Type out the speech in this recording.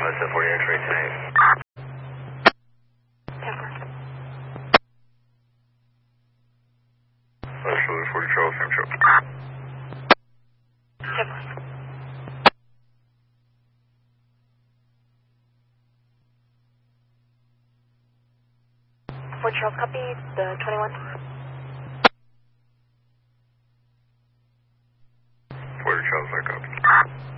it's a 40 X-ray tonight. 10-4. Absolutely 40 Charles, same show. 10-4. Fort Charles, copy the 21. 40 Charles, I copy.